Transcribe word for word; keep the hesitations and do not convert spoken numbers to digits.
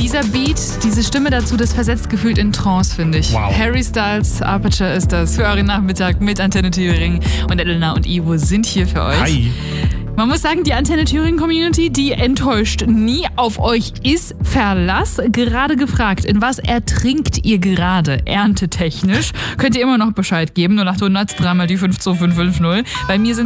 dieser Beat, diese Stimme dazu, das versetzt gefühlt in Trance, finde ich. Wow. Harry Styles, Aperture ist das für euren Nachmittag mit Antenne Thüringen. Und Elena und Ivo sind hier für euch. Hi. Man muss sagen, die Antenne Thüringen Community, die enttäuscht nie. Auf euch ist Verlass. Gerade gefragt, in was ertrinkt ihr gerade erntetechnisch? Könnt ihr immer noch Bescheid geben. null acht hundert, dreimal die fünf zwei fünf fünf null. Bei mir sind